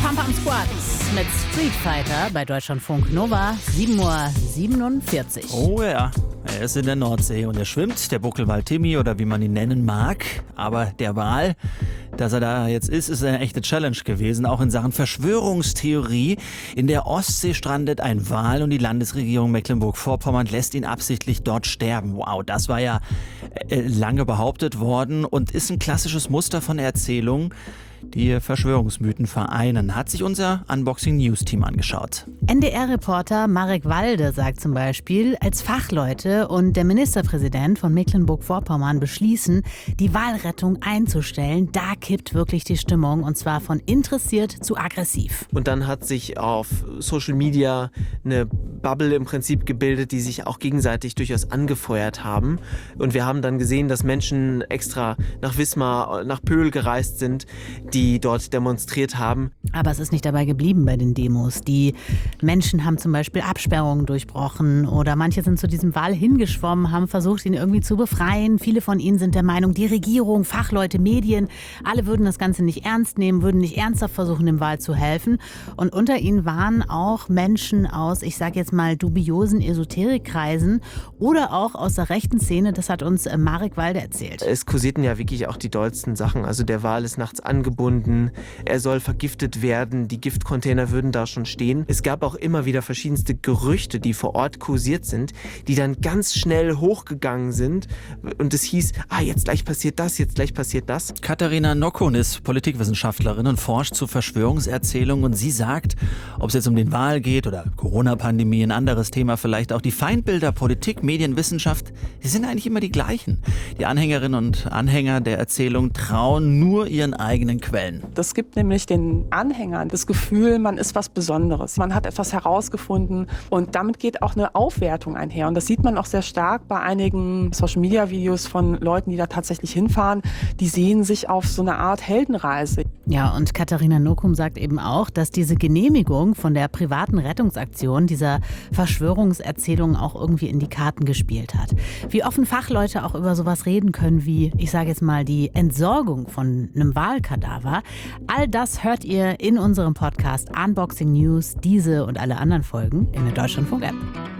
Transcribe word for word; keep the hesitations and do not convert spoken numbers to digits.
Pam Pam Squads mit Street Fighter bei Deutschlandfunk Nova, sieben Uhr siebenundvierzig. Oh ja, er ist in der Nordsee und er schwimmt, der Buckelwal Timmy oder wie man ihn nennen mag. Aber der Wal, dass er da jetzt ist, ist eine echte Challenge gewesen, auch in Sachen Verschwörungstheorie. In der Ostsee strandet ein Wal und die Landesregierung Mecklenburg-Vorpommern lässt ihn absichtlich dort sterben. Wow, das war ja äh, lange behauptet worden und ist ein klassisches Muster von Erzählungen, die Verschwörungsmythen vereinen, hat sich unser Unboxing-News-Team angeschaut. N D R-Reporter Marek Walde sagt zum Beispiel, als Fachleute und der Ministerpräsident von Mecklenburg-Vorpommern beschließen, die Walrettung einzustellen, da kippt wirklich die Stimmung und zwar von interessiert zu aggressiv. Und dann hat sich auf Social Media eine Bubble im Prinzip gebildet, die sich auch gegenseitig durchaus angefeuert haben. Und wir haben dann gesehen, dass Menschen extra nach Wismar, nach Pöhl gereist sind, die dort demonstriert haben. Aber es ist nicht dabei geblieben bei den Demos. Die Menschen haben zum Beispiel Absperrungen durchbrochen oder manche sind zu diesem Wal hingeschwommen, haben versucht, ihn irgendwie zu befreien. Viele von ihnen sind der Meinung, die Regierung, Fachleute, Medien, alle würden das Ganze nicht ernst nehmen, würden nicht ernsthaft versuchen, dem Wal zu helfen. Und unter ihnen waren auch Menschen aus, ich sage jetzt mal, dubiosen Esoterikkreisen oder auch aus der rechten Szene. Das hat uns Marek Walde erzählt. Es kursierten ja wirklich auch die dollsten Sachen. Also der Wal ist nachts angebunden, er soll vergiftet werden, die Giftcontainer würden da schon stehen. Es gab auch immer wieder verschiedenste Gerüchte, die vor Ort kursiert sind, die dann ganz schnell hochgegangen sind und es hieß, ah, jetzt gleich passiert das, jetzt gleich passiert das. Katharina Nockun ist Politikwissenschaftlerin und forscht zu Verschwörungserzählungen und sie sagt, ob es jetzt um den Wal geht oder Corona-Pandemie, ein anderes Thema vielleicht auch, die Feindbilder Politik, Medien, Wissenschaft, die sind eigentlich immer die gleichen. Die Anhängerinnen und Anhänger der Erzählung trauen nur ihren eigenen Quellen. Das gibt nämlich den Anhängern das Gefühl, man ist was Besonderes. Man hat etwas herausgefunden und damit geht auch eine Aufwertung einher. Und das sieht man auch sehr stark bei einigen Social-Media-Videos von Leuten, die da tatsächlich hinfahren. Die sehen sich auf so eine Art Heldenreise. Ja, und Katharina Nockun sagt eben auch, dass diese Genehmigung von der privaten Rettungsaktion dieser Verschwörungserzählung auch irgendwie in die Karten gespielt hat. Wie offen Fachleute auch über sowas reden können wie, ich sage jetzt mal, die Entsorgung von einem Walkadaver. All das hört ihr in unserem Podcast Unboxing News, diese und alle anderen Folgen in der Deutschlandfunk-App.